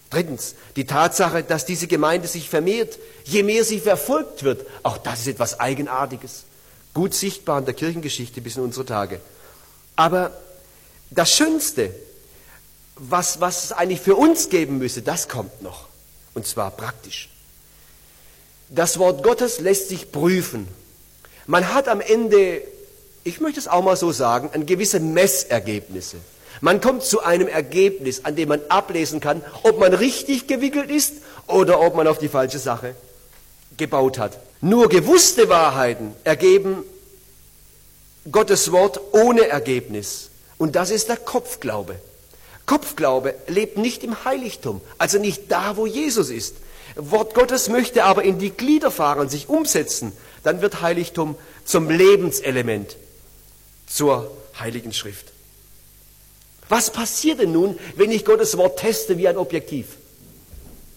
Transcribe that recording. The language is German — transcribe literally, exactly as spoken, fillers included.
Drittens, die Tatsache, dass diese Gemeinde sich vermehrt, je mehr sie verfolgt wird. Auch das ist etwas Eigenartiges. Gut sichtbar in der Kirchengeschichte bis in unsere Tage. Aber das Schönste, was, was es eigentlich für uns geben müsse, das kommt noch. Und zwar praktisch. Das Wort Gottes lässt sich prüfen. Man hat am Ende, ich möchte es auch mal so sagen, ein gewisse Messergebnisse. Man kommt zu einem Ergebnis, an dem man ablesen kann, ob man richtig gewickelt ist oder ob man auf die falsche Sache gebaut hat. Nur gewusste Wahrheiten ergeben Gottes Wort ohne Ergebnis. Und das ist der Kopfglaube. Kopfglaube lebt nicht im Heiligtum, also nicht da, wo Jesus ist. Wort Gottes möchte aber in die Glieder fahren, sich umsetzen. Dann wird Heiligtum zum Lebenselement, zur Heiligen Schrift. Was passiert denn nun, wenn ich Gottes Wort teste wie ein Objektiv?